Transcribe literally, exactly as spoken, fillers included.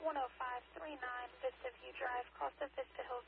one oh five three nine Vista View Drive, Costa Vista Hills.